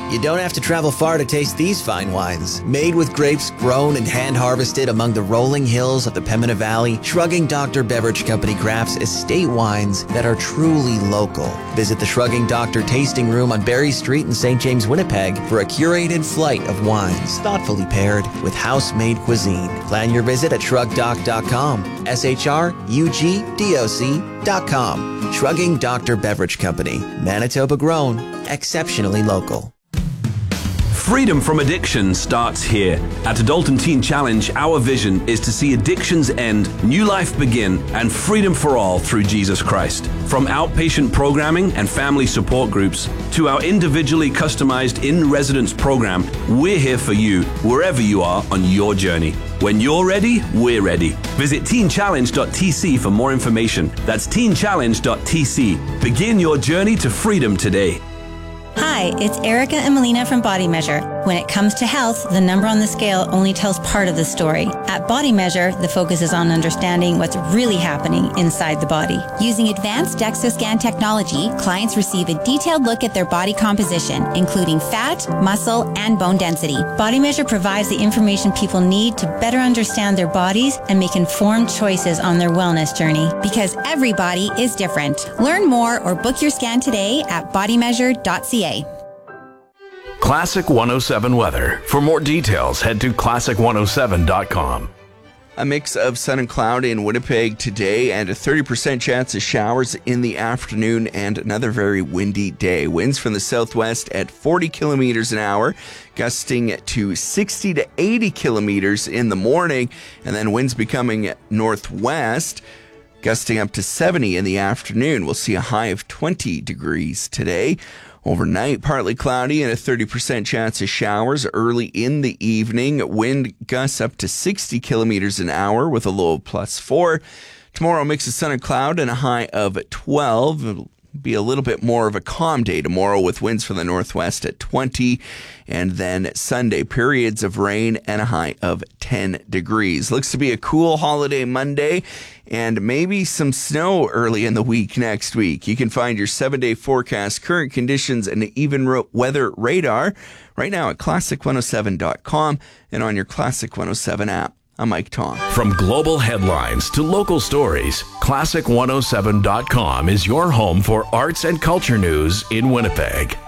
You don't have to travel far to taste these fine wines. Made with grapes grown and hand-harvested among the rolling hills of the Pembina Valley, Shrugging Doctor Beverage Company crafts estate wines that are truly local. Visit the Shrugging Doctor Tasting Room on Barrie Street in St. James, Winnipeg for a curated flight of wines, thoughtfully paired with house-made cuisine. Plan your visit at shrugdoc.com, SHRUGDOC.com. Shrugging Doctor Beverage Company, Manitoba grown, exceptionally local. Freedom from addiction starts here. At Adult and Teen Challenge, our vision is to see addictions end, new life begin, and freedom for all through Jesus Christ. From outpatient programming and family support groups to our individually customized in-residence program, we're here for you wherever you are on your journey. When you're ready, we're ready. Visit teenchallenge.tc for more information. That's teenchallenge.tc. Begin your journey to freedom today. Hi, it's Erica and Melina from Body Measure. When it comes to health, the number on the scale only tells part of the story. At Body Measure, the focus is on understanding what's really happening inside the body. Using advanced DEXA scan technology, clients receive a detailed look at their body composition, including fat, muscle, and bone density. Body Measure provides the information people need to better understand their bodies and make informed choices on their wellness journey. Because every body is different. Learn more or book your scan today at bodymeasure.ca. Classic 107 weather. For more details, head to classic107.com. A mix of sun and cloud in Winnipeg today and a 30% chance of showers in the afternoon and another very windy day. Winds from the southwest at 40 kilometers an hour, gusting to 60 to 80 kilometers in the morning, and then winds becoming northwest, gusting up to 70 in the afternoon. We'll see a high of 20 degrees today. Overnight, partly cloudy and a 30% chance of showers early in the evening. Wind gusts up to 60 kilometers an hour with a low of +4. Tomorrow, mix of sun and cloud and a high of 12. It'll be a little bit more of a calm day tomorrow with winds from the northwest at 20. And then Sunday, periods of rain and a high of 10 degrees. Looks to be a cool holiday Monday and maybe some snow early in the week next week. You can find your 7-day forecast, current conditions, and even weather radar right now at classic107.com and on your Classic 107 app. I'm Mike Tom. From global headlines to local stories, classic107.com is your home for arts and culture news in Winnipeg.